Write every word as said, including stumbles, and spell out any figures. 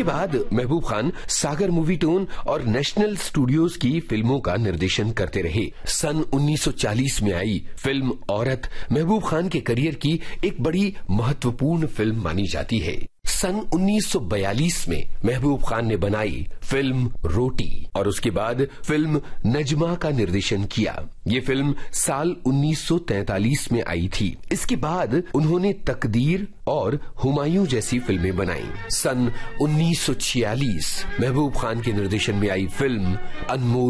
इसके बाद महबूब खान सागर movie tone और नेशनल स्टूडियोज की फिल्मों का निर्देशन करते रहे। सन उन्नीस सौ चालीस में आई फिल्म औरत महबूब खान के करियर की एक बड़ी महत्वपूर्ण फिल्म मानी जाती है। सन उन्नीस सौ बयालीस में महबूब खान ने बनाई फिल्म रोटी और उसके बाद फिल्म नजमा का निर्देशन किया। ये फिल्म साल उन्नीस सौ तैंतालीस में आई थी। इसके बाद उन्होंने तकदीर और हुमायूं जैसी फिल्में बनाई। सन उन्नीस सौ छियालीस महबूब खान के निर्देशन में आई फिल्म अनमोल